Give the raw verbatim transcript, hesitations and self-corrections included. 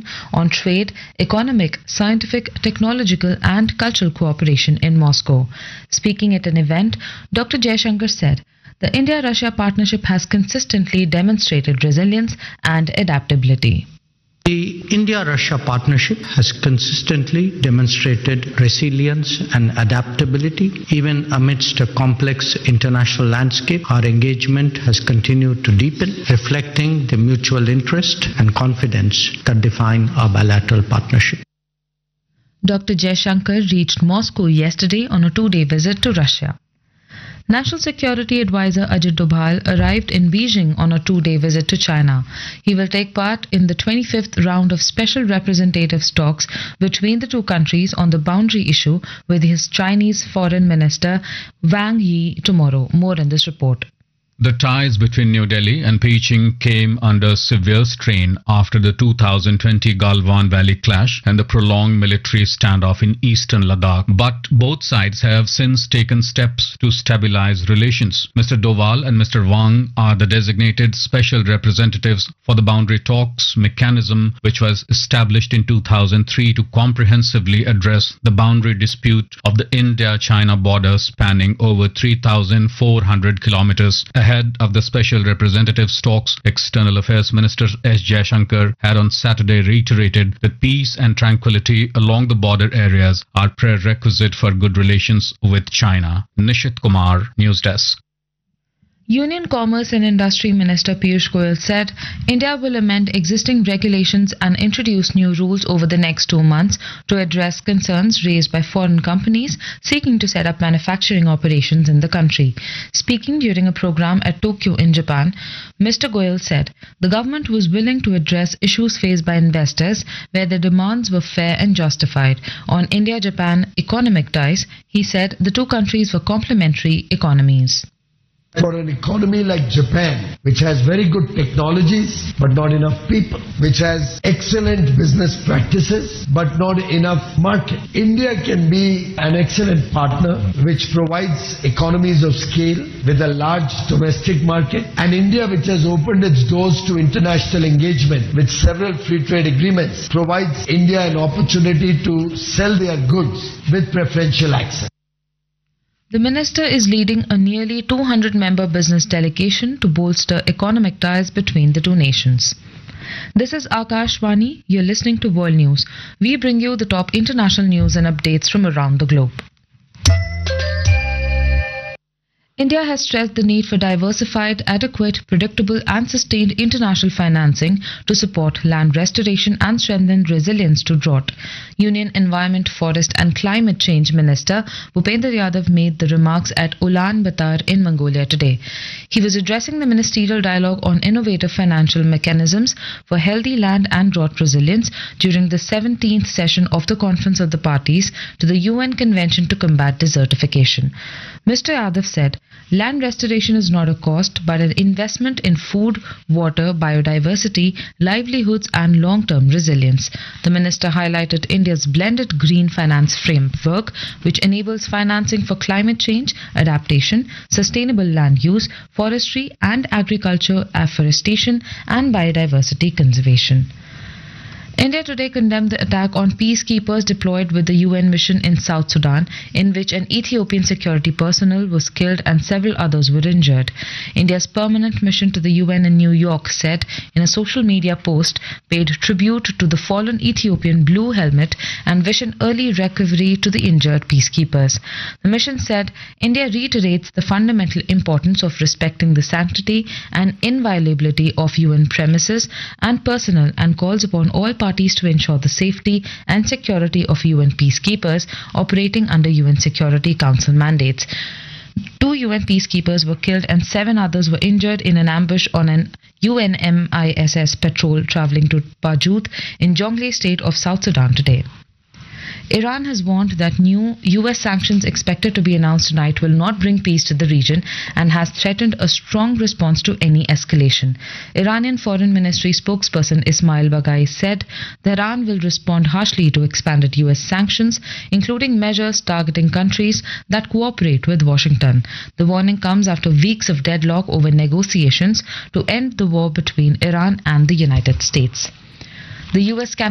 Organization on Trade, Economic, Scientific, Technological and Cultural Cooperation in Moscow. Speaking at an event, Doctor Jaishankar said, the India-Russia partnership has consistently demonstrated resilience and adaptability. The India-Russia partnership has consistently demonstrated resilience and adaptability. Even amidst a complex international landscape, our engagement has continued to deepen, reflecting the mutual interest and confidence that define our bilateral partnership. Doctor Jaishankar reached Moscow yesterday on a two-day visit to Russia. National Security Advisor Ajit Doval arrived in Beijing on a two-day visit to China. He will take part in the twenty-fifth round of special representative talks between the two countries on the boundary issue with his Chinese Foreign Minister Wang Yi tomorrow. More in this report. The ties between New Delhi and Beijing came under severe strain after the two thousand twenty Galwan Valley clash and the prolonged military standoff in eastern Ladakh. But both sides have since taken steps to stabilize relations. Mister Doval and Mister Wang are the designated special representatives for the boundary talks mechanism, which was established in two thousand three to comprehensively address the boundary dispute of the India-China border spanning over three thousand four hundred kilometers. Ahead of the special representatives talks, External Affairs Minister S. Jaishankar had on Saturday reiterated that peace and tranquility along the border areas are prerequisite for good relations with China. Nishit Kumar, News Desk. Union Commerce and Industry Minister Piyush Goyal said India will amend existing regulations and introduce new rules over the next two months to address concerns raised by foreign companies seeking to set up manufacturing operations in the country. Speaking during a program at Tokyo in Japan, Mister Goyal said the government was willing to address issues faced by investors where their demands were fair and justified. On India-Japan economic ties, he said the two countries were complementary economies. For an economy like Japan, which has very good technologies but not enough people, which has excellent business practices but not enough market, India can be an excellent partner which provides economies of scale with a large domestic market, and India, which has opened its doors to international engagement with several free trade agreements, provides India an opportunity to sell their goods with preferential access. The minister is leading a nearly two hundred member business delegation to bolster economic ties between the two nations. This is Akashvani. You're listening to World News. We bring you the top international news and updates from around the globe. India has stressed the need for diversified, adequate, predictable and sustained international financing to support land restoration and strengthen resilience to drought. Union Environment, Forest and Climate Change Minister Bhupender Yadav made the remarks at Ulaanbaatar in Mongolia today. He was addressing the ministerial dialogue on innovative financial mechanisms for healthy land and drought resilience during the seventeenth session of the Conference of the Parties to the U N Convention to Combat Desertification. Mister Yadav said, land restoration is not a cost but an investment in food, water, biodiversity, livelihoods and long-term resilience. The minister highlighted India's blended green finance framework, which enables financing for climate change, adaptation, sustainable land use, forestry and agriculture, afforestation and biodiversity conservation. India today condemned the attack on peacekeepers deployed with the U N mission in South Sudan, in which an Ethiopian security personnel was killed and several others were injured. India's permanent mission to the U N in New York said in a social media post, paid tribute to the fallen Ethiopian Blue Helmet and wished an early recovery to the injured peacekeepers. The mission said India reiterates the fundamental importance of respecting the sanctity and inviolability of U N premises and personnel and calls upon all parties to ensure the safety and security of U N peacekeepers operating under U N Security Council mandates. Two U N peacekeepers were killed and seven others were injured in an ambush on an U N M I S S patrol travelling to Pajut in Jonglei state of South Sudan today. Iran has warned that new U S sanctions expected to be announced tonight will not bring peace to the region and has threatened a strong response to any escalation. Iranian Foreign Ministry spokesperson Ismail Baghai said Tehran will respond harshly to expanded U S sanctions, including measures targeting countries that cooperate with Washington. The warning comes after weeks of deadlock over negotiations to end the war between Iran and the United States. The U S